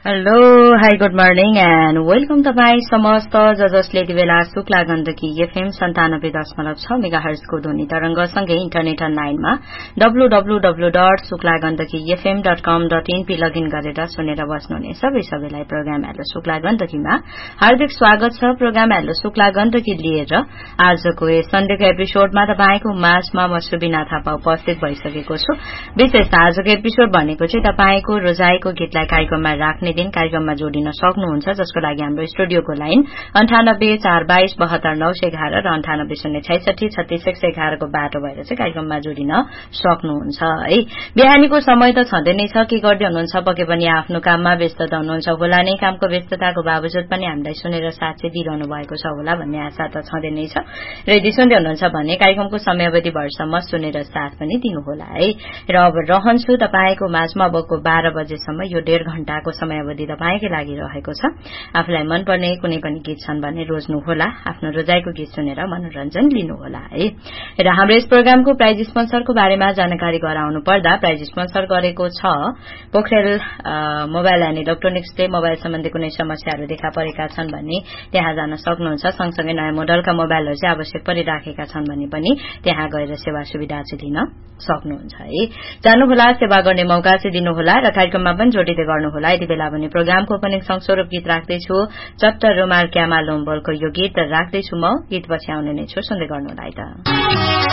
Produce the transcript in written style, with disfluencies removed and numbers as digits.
Hello hi good morning and welcome तपाईँ समस्त जसले यति बेला शुक्ला गण्डकी एफएम 97.6 मेगाहर्जको ध्वनि तरंगसँगै इन्टरनेट अनलाइनमा www.shuklagandakifm.com.in लगइन गरेर सुनेर बस्नुहुने सबैलाई प्रोग्राम हेलो शुक्ला गण्डकीमा हार्दिक स्वागत छ। प्रोग्राम हेलो शुक्ला गण्डकी लिएर आजको सन्डेको एपिसोडमा तपाईको माझमा म सुबिना थापा उपस्थित भइसकेको छु। विशेष आजको एपिसोड भनेको चाहिँ तपाईको रोजाइको गीतलाई कार्यक्रममा राख्ने दिन कार्यक्रममा जोडिन सक्नुहुन्छ, जसको लागि हाम्रो स्टुडियोको लाइन 9842727911 र 9806663111 को बाटो भएर चाहिँ कार्यक्रममा जोडिन सक्नुहुन्छ है। बिहानीको समय त छँदै नै छ, के गर्दै हुनुहुन्छ, पक्कै पनि आफ्नो काममा व्यस्तता हुनुहुन्छ होला नै, कामको व्यस्तताको बावजुद पनि हामीलाई सुनेर साथ चाहिँ दिइरहनु भएको छ होला भन्ने आशा त छँदै नै छ। र यदि सुन्दै हुनुहुन्छ भने कार्यक्रमको समयावधि भरसम्म सुनेर साथ पनि दिनुहोला है। र अब रहन्छु तपाईको माझमा अबको 12 बजेसम्म यो 1.5 घण्टाको समयावधि तपाईकै लागि रहेको छ। आफूलाई मनपर्ने कुनै पनि गीत छन् भने रोज्नुहोला, आफ्नो रोजाइको गीत सुनेर मनोरञ्जन लिनुहोला है। र हाम्रो यस प्रोग्रामको प्राइज स्पोन्सरको बारेमा जानकारी गराउनु पर्दा प्राइज स्पोन्सर गरेको छ पोखरेल मोबाइल एन्ड इलेक्ट्रोनिक्सले मोबाइल सम्बन्धी कुनै समस्याहरू देखा परेका छन् भने त्यहाँ जान सक्नुहुन्छ। सँगसँगै नयाँ मोडलका मोबाइलहरू चाहिँ आवश्यक परिराखेका छन् भने पनि त्यहाँ गएर सेवा सुविधा चाहिँ दिन सक्नुहुन्छ है। जानुहोला, सेवा गर्ने मौका चाहिँ दिनुहोला र कार्यक्रममा पनि जोडिँदै गर्नुहोला। यति बेला भने प्रोग्रामको ओपनिङ संस्वरूप गीत राख्दैछु, चट्ट रुमाल क्यामा लोम्बोलको यो गीत राख्दैछु म। गीत पछि आउने नै छु, सुन्दै गर्नुहोला है त।